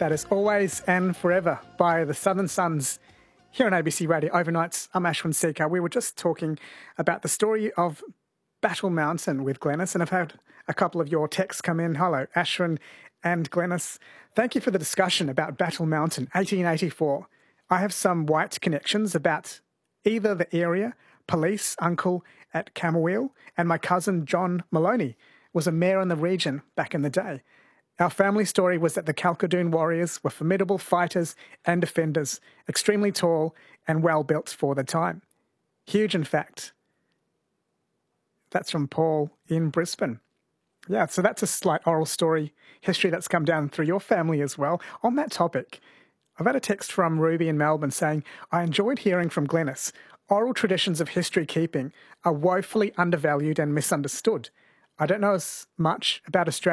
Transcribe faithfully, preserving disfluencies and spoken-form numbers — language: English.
That is Always and Forever by the Southern Sons here on A B C Radio Overnights. I'm Ashwin Seekar. We were just talking about the story of Battle Mountain with Glenys, and I've had a couple of your texts come in. Hello, Ashwin and Glenys. Thank you for the discussion about Battle Mountain, eighteen eighty-four. I have some white connections about either the area, police, uncle at Camooweal, and my cousin John Maloney was a mayor in the region back in the day. Our family story was that the Kalkadoon warriors were formidable fighters and defenders, extremely tall and well built for the time. Huge, in fact. That's from Paul in Brisbane. Yeah, so that's a slight oral story history that's come down through your family as well. On that topic, I've had a text from Ruby in Melbourne saying, I enjoyed hearing from Glenys. Oral traditions of history keeping are woefully undervalued and misunderstood. I don't know as much about Australia